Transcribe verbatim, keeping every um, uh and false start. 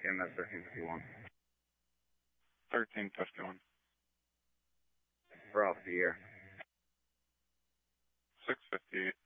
C M S thirteen fifty-one. thirteen fifty-one. For off the air. six fifty-eight.